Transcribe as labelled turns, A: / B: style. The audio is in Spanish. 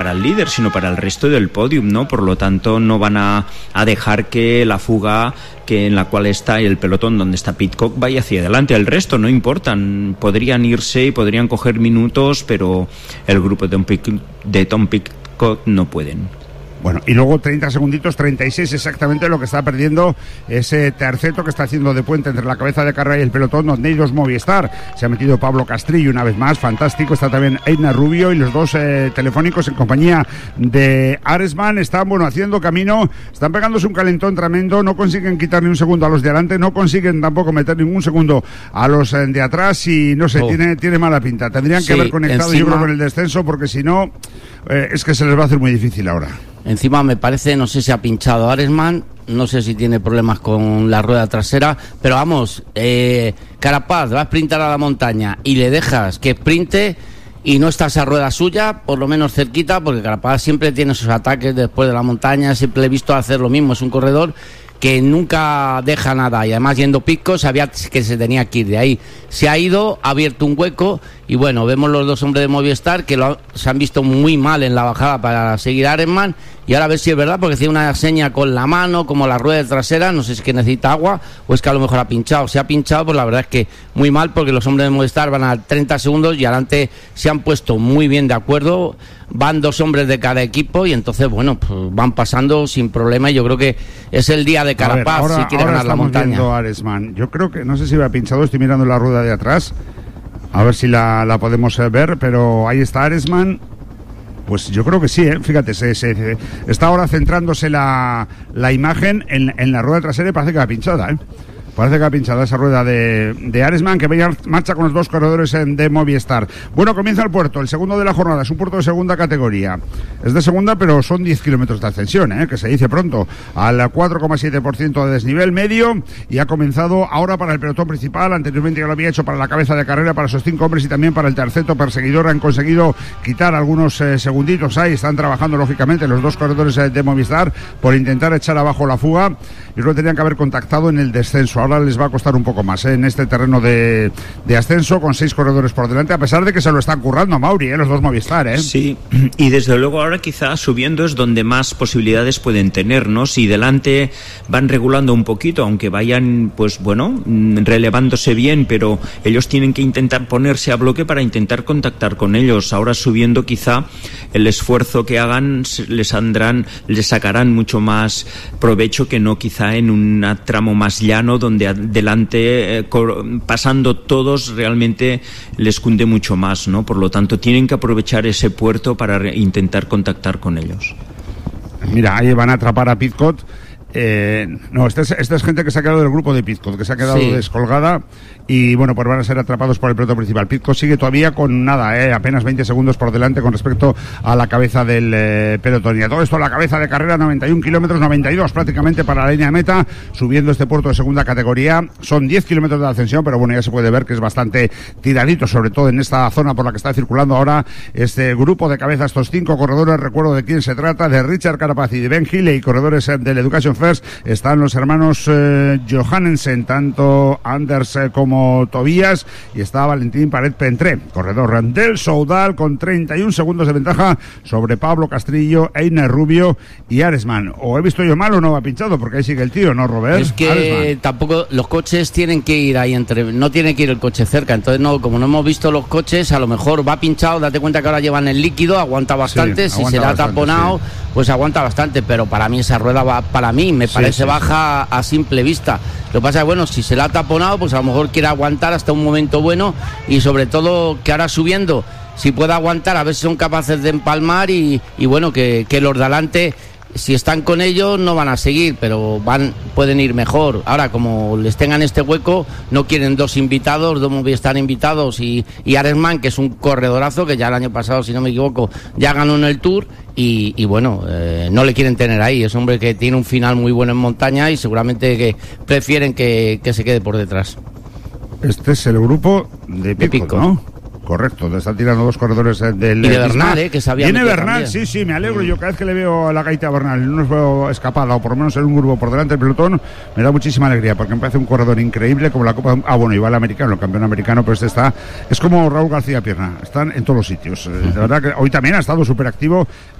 A: para el líder, sino para el resto del podium, ¿no? Por lo tanto, no van a dejar que la fuga en la cual está el pelotón donde está Pidcock vaya hacia adelante. El resto no importan, podrían irse y podrían coger minutos, pero el grupo de Tom Pidcock no pueden.
B: Bueno, y luego 30 segunditos, 36 exactamente lo que está perdiendo ese terceto que está haciendo de puente entre la cabeza de carrera y el pelotón, donde hay dos Movistar. Se ha metido Pablo Castrillo una vez más, fantástico. Está también Einar Rubio y los dos telefónicos en compañía de Aresman. Están, bueno, haciendo camino, están pegándose un calentón tremendo, no consiguen quitar ni un segundo a los de adelante, no consiguen tampoco meter ningún segundo a los de atrás y no sé, tiene mala pinta. Tendrían que haber conectado, yo creo, con el descenso, porque si no, es que se les va a hacer muy difícil ahora.
C: Encima me parece, no sé si ha pinchado Aresman, no sé si tiene problemas con la rueda trasera, pero vamos, Carapaz va a sprintar a la montaña y le dejas que sprinte y no está esa rueda suya, por lo menos cerquita, porque Carapaz siempre tiene sus ataques después de la montaña, siempre le he visto hacer lo mismo, es un corredor que nunca deja nada, y además yendo Pidcock sabía que se tenía que ir de ahí. Se ha ido, ha abierto un hueco, y bueno, vemos los dos hombres de Movistar que se han visto muy mal en la bajada para seguir a Aresman, y ahora a ver si es verdad, porque tiene una seña con la mano, como la rueda trasera, no sé si es que necesita agua, o es que a lo mejor ha pinchado. Si ha pinchado, pues la verdad es que muy mal, porque los hombres de Movistar van a 30 segundos, y adelante se han puesto muy bien de acuerdo, van dos hombres de cada equipo, y entonces, bueno, pues van pasando sin problema, y yo creo que es el día de Carapaz, si quiere ganar la montaña.
B: Aresman. Yo creo que, no sé si va pinchado, estoy mirando la rueda de atrás, a ver si la podemos ver, pero ahí está Aresman. Pues yo creo que sí, fíjate, está ahora centrándose la imagen en la rueda trasera y parece que va pinchada, Parece que ha pinchado esa rueda de Aresman, que marcha con los dos corredores de Movistar. Bueno, comienza el puerto, el segundo de la jornada, es un puerto de segunda categoría. Es de segunda, pero son 10 kilómetros de ascensión, que se dice pronto, al 4,7% de desnivel medio, y ha comenzado ahora para el pelotón principal. Anteriormente ya lo había hecho para la cabeza de carrera, para esos 5 hombres, y también para el terceto perseguidor. Han conseguido quitar algunos segunditos ahí, están trabajando lógicamente los dos corredores de Movistar por intentar echar abajo la fuga. Yo creo que tenían que haber contactado en el descenso. Ahora les va a costar un poco más en este terreno de ascenso, con 6 corredores por delante, a pesar de que se lo están currando a Mauri, los dos Movistar.
A: Sí, y desde luego ahora quizás subiendo es donde más posibilidades pueden tener, ¿no? Si delante van regulando un poquito, aunque vayan, pues bueno, relevándose bien, pero ellos tienen que intentar ponerse a bloque para intentar contactar con ellos. Ahora subiendo, quizá el esfuerzo que hagan les sacarán mucho más provecho que no quizá en un tramo más llano, donde adelante pasando todos realmente les cunde mucho más, ¿no? Por lo tanto tienen que aprovechar ese puerto para intentar contactar con ellos.
B: Mira, ahí van a atrapar a Pidcock. No, esta es gente que se ha quedado del grupo de Pidcock, que se ha quedado descolgada, y bueno, pues van a ser atrapados por el pelotón principal. Pidcock sigue todavía con nada, apenas 20 segundos por delante con respecto a la cabeza del pelotón. Y a todo esto, la cabeza de carrera, 91 kilómetros, 92 prácticamente para la línea de meta, subiendo este puerto de segunda categoría. Son 10 kilómetros de ascensión, pero bueno, ya se puede ver que es bastante tiradito, sobre todo en esta zona por la que está circulando ahora este grupo de cabeza, estos 5 corredores. Recuerdo de quién se trata: de Richard Carapaz y de Ben Healy, y corredores del Education First. Están los hermanos Johannesen, tanto Anders como Tobías, y está Valentín Paret-Pentré, corredor del Soudal, con 31 segundos de ventaja sobre Pablo Castrillo, Einar Rubio y Aresman. ¿O he visto yo mal o no va pinchado? Porque ahí sigue el tío, ¿no, Robert?
C: Es que Aresman. Tampoco los coches tienen que ir ahí no tiene que ir el coche cerca, entonces no, como no hemos visto los coches, a lo mejor va pinchado. Date cuenta que ahora llevan el líquido, aguanta bastante, si se le ha taponado, pues aguanta bastante, pero para mí esa rueda va, me parece baja a simple vista. Lo que pasa es que, bueno, si se la ha taponado, pues a lo mejor quiere aguantar hasta un momento bueno, y sobre todo que ahora subiendo, si puede aguantar, a ver si son capaces de empalmar, y bueno, que los de adelante, si están con ellos, no van a seguir, pero pueden ir mejor. Ahora, como les tengan este hueco, no quieren dos Movistar invitados, y Aresman, que es un corredorazo, que ya el año pasado, si no me equivoco, ya ganó en el Tour, y bueno, no le quieren tener ahí. Es un hombre que tiene un final muy bueno en montaña, y seguramente que prefieren que se quede por detrás.
B: Este es el grupo de Pidcock, ¿no? Correcto, te están tirando dos corredores del...
C: Y de Bernal, que sabía...
B: Viene Bernal, también. Sí, me alegro. Yo cada vez que le veo a la gaita a Bernal, no os veo escapada, o por lo menos en un grupo por delante del pelotón, me da muchísima alegría, porque me parece un corredor increíble, como la Copa... bueno, igual el americano, el campeón americano, pero es como Raúl García Pierna, están en todos los sitios. De verdad que hoy también ha estado súper activo